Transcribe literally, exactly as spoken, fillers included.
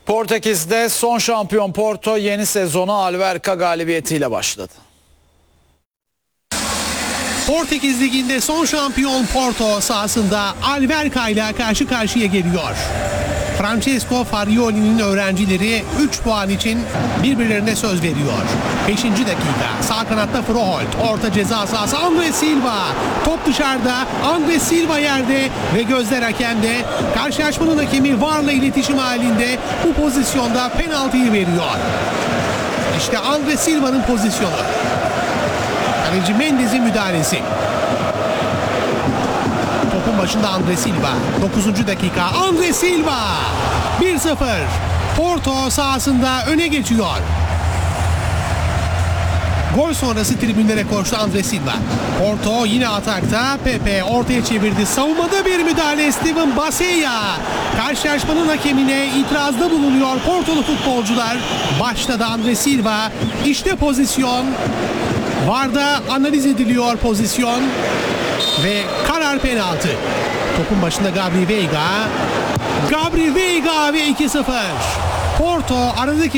Portekiz'de son şampiyon Porto yeni sezona Alverca galibiyetiyle başladı. Portekiz Ligi'nde son şampiyon Porto sahasında Alverca ile karşı karşıya geliyor. Francesco Farioli'nin öğrencileri üç puan için birbirlerine söz veriyor. beşinci dakika sağ kanatta Froholt, orta ceza sahası André Silva, top dışarıda, André Silva yerde ve gözler hakemde. Karşılaşmanın hakemi VAR'la iletişim halinde bu pozisyonda penaltıyı veriyor. İşte André Silva'nın pozisyonu. Kaleci Mendes'in müdahalesi. Topun başında André Silva. dokuzuncu dakika André Silva. bir sıfır. Porto sahasında öne geçiyor. Gol sonrası tribünlere koştu André Silva. Porto yine atakta. Pepe ortaya çevirdi. Savunmada bir müdahale Steven Baseya. Karşılaşmanın hakemine itirazda bulunuyor Portolu futbolcular. Başladı André Silva. İşte pozisyon. VAR'da analiz ediliyor pozisyon ve karar penaltı. Topun başında Gabri Veiga. Gabri Veiga ve iki sıfır. Porto aradaki